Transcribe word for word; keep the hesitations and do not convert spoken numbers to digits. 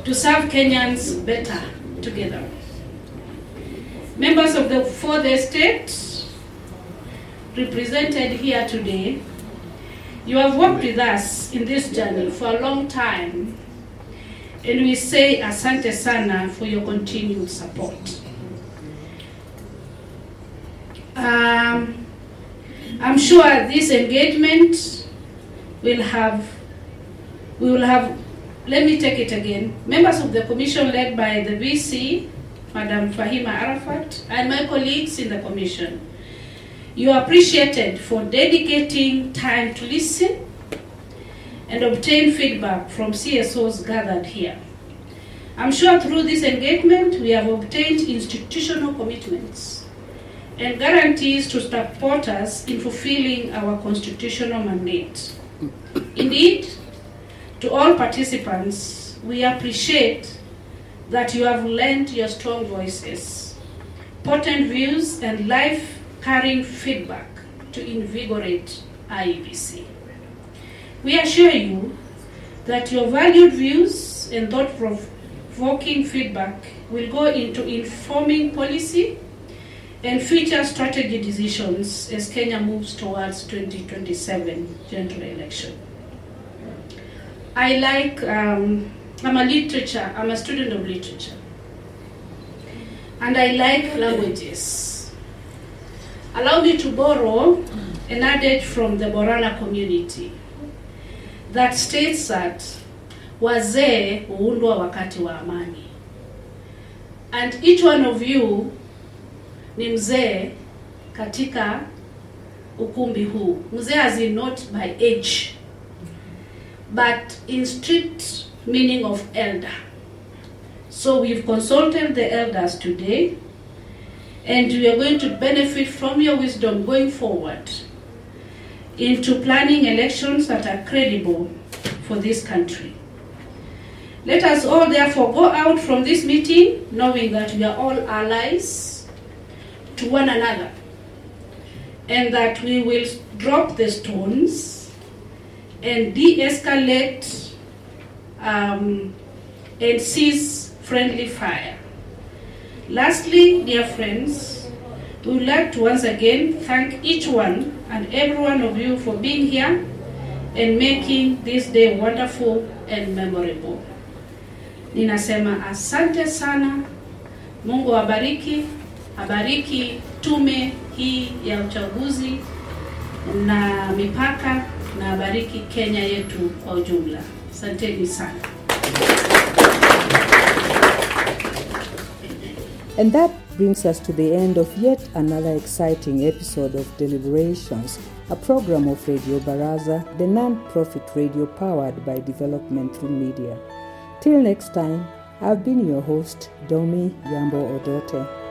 to serve Kenyans better together. Members of the fourth estate represented here today, you have worked with us in this journey for a long time, and we say asante sana for your continued support. Um, I'm sure this engagement will have, we will have, let me take it again. Members of the commission led by the V C, Madam Fahima Arafat, and my colleagues in the commission, you are appreciated for dedicating time to listen and obtain feedback from C S Os gathered here. I'm sure through this engagement, we have obtained institutional commitments and guarantees to support us in fulfilling our constitutional mandate. Indeed, to all participants, we appreciate that you have lent your strong voices, potent views, and life-carrying feedback to invigorate I E B C. We assure you that your valued views and thought-provoking feedback will go into informing policy and future strategy decisions as Kenya moves towards twenty twenty-seven general election. I like, um, I'm a literature, I'm a student of literature. And I like languages. Allow me to borrow an adage from the Borana community that states that wazee huundwa wakati wa amani. And each one of you ni mzee katika ukumbi huu. Mzee as in not by age, but in strict meaning of elder. So we've consulted the elders today, and we are going to benefit from your wisdom going forward into planning elections that are credible for this country. Let us all therefore go out from this meeting knowing that we are all allies to one another, and that we will drop the stones and de-escalate um, and cease friendly fire. Lastly, dear friends, we would like to once again thank each one and every one of you for being here and making this day wonderful and memorable. Ninasema asante sana, Mungu abariki, abariki tume hii ya uchaguzi na mipaka, na abariki Kenya yetu kwa ujumla. Asanteni sana. And that brings us to the end of yet another exciting episode of Deliberations, a program of Radio Baraza, the non-profit radio powered by development through media. Till next time, I've been your host, Domi Yambo Odote.